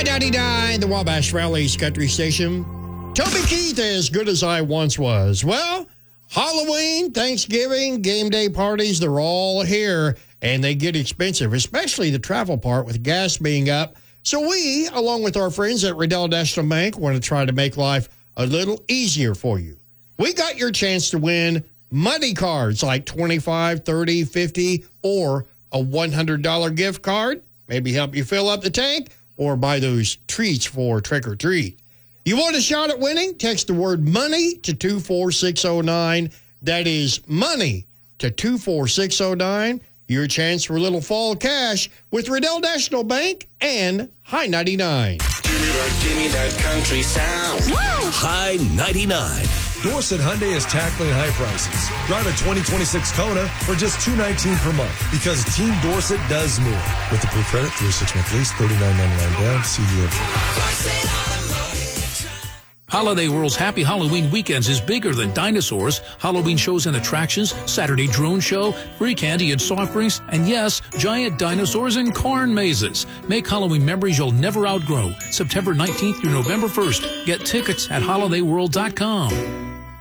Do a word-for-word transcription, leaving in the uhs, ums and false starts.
High ninety-nine, the Wabash Valley's country station. Toby Keith, as good as I once was. Well, Halloween, Thanksgiving, game day parties, they're all here, and they get expensive, especially the travel part with gas being up. So we, along with our friends at Riddell National Bank, want to try to make life a little easier for you. We got your chance to win money cards like twenty-five, thirty, fifty, or a one hundred dollar gift card. Maybe help you fill up the tank or buy those treats for trick or treat. You want a shot at winning? Text the word money to two four six zero nine. That is money to two four six zero nine. Your chance for a little fall cash with Riddell National Bank and High ninety-nine. Give me that, give me that country sound. Woo! High ninety-nine. Dorset Hyundai is tackling high prices. Drive a twenty twenty-six Kona for just two hundred nineteen dollars per month because Team Dorset does more. With approved credit, three six month lease, thirty-nine ninety-nine down, see you later. Holiday World's Happy Halloween Weekends is bigger than dinosaurs, Halloween shows and attractions, Saturday drone show, free candy and soft drinks, and yes, giant dinosaurs and corn mazes. Make Halloween memories you'll never outgrow. September nineteenth through November first. Get tickets at holiday world dot com.